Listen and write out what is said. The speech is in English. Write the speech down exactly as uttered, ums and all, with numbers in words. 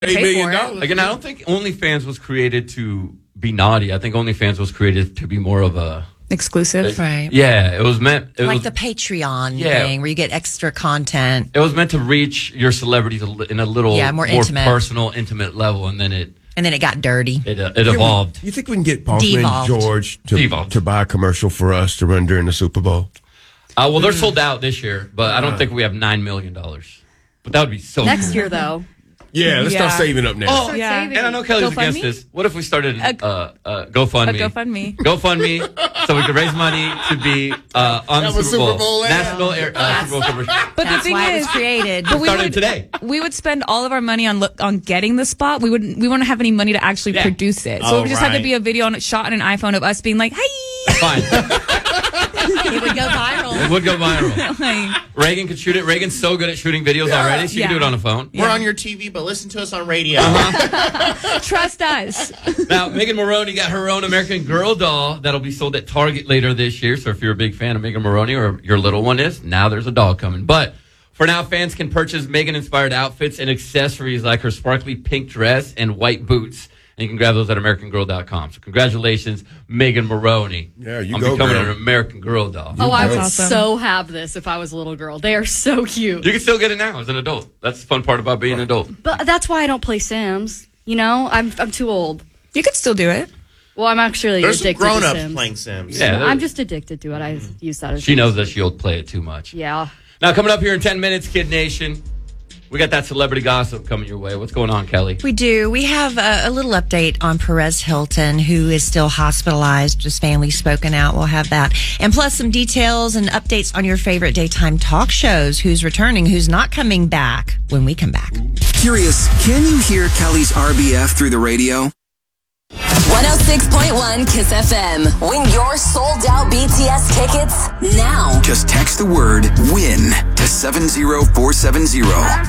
eight million dollars. Again, I don't think OnlyFans was created to be naughty. I think OnlyFans was created to be more of a exclusive, it, right? Yeah, it was meant it like was, the Patreon yeah. thing where you get extra content. It was meant to reach your celebrities in a little yeah, more, more intimate. personal, intimate level, and then it and then it got dirty. It uh, it evolved. You think we can get Bossman George to Devolved. to buy a commercial for us to run during the Super Bowl? Uh, well, they're sold out this year, but I don't think we have nine million dollars. But that would be so next cool. year though. Yeah, let's Yeah. start saving up now. Oh, yeah. And I know Kelly's GoFundMe? against this. What if we started A- uh, uh, GoFundMe? A GoFundMe. GoFundMe, so we could raise money to be uh, on That the was Super Bowl. Super Bowl, yeah. National Air, uh, Super Bowl commercial. But That's the thing why it is, was created. but we Started would, today. we would spend all of our money on look, on getting the spot. We wouldn't. We wouldn't have any money to actually Yeah. produce it. So Oh, it would just have to right. be a video on shot on an iPhone of us being like, "Hey." Fine. It would go viral. It would go viral. Like, Reagan could shoot it. Reagan's so good at shooting videos already. She Yeah. can do it on a phone. We're on your T V, but listen to us on radio. trust us. Now, Megan Moroney got her own American Girl doll that'll be sold at Target later this year. So if you're a big fan of Megan Moroney or your little one is, now there's a doll coming. But for now, fans can purchase Megan-inspired outfits and accessories like her sparkly pink dress and white boots. And you can grab those at American Girl dot com. So congratulations, Megan Moroney. Yeah, you on go, becoming girl. an American Girl doll. Oh, I would awesome. so have this if I was a little girl. They are so cute. You can still get it now as an adult. That's the fun part about being an adult. But that's why I don't play Sims. You know, I'm I'm too old. You could still do it. Well, I'm actually There's some addicted to grown-ups Sims. playing Sims. Yeah, there- I'm just addicted to it. I use that as She knows that she'll play it too much. Yeah. Now, coming up here in ten minutes, Kid Nation, we got that celebrity gossip coming your way. What's going on, Kelly? We do. We have a, a little update on Perez Hilton, who is still hospitalized. His family's spoken out. We'll have that. And plus some details and updates on your favorite daytime talk shows. Who's returning, who's not coming back when we come back. Curious, can you hear Kelly's R B F through the radio? one oh six point one Kiss F M. Win your sold out B T S tickets now. Just text the word WIN to seven zero four seven zero.